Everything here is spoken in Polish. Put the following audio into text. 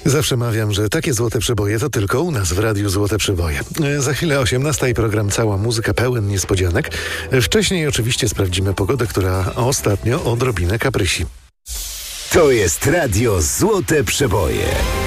Zawsze mawiam, że takie złote przeboje to tylko u nas w Radiu Złote Przeboje. Za chwilę 18 i program Cała Muzyka pełen niespodzianek. Wcześniej oczywiście sprawdzimy pogodę, która ostatnio odrobinę kaprysi. To jest Radio Złote Przeboje.